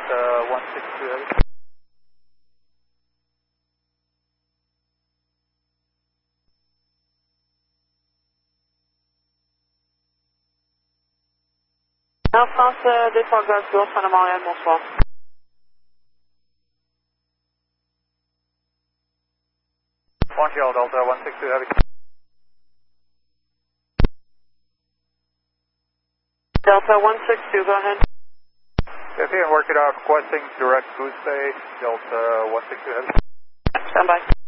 Delta 162 Heavy. Air France, défend Golf Tour, fin de Montréal, bonsoir. Montreal Delta 162 Heavy. Delta 162, go ahead. If you can work it out, requesting direct boost bay, Delta 162 Heavy. Stand by.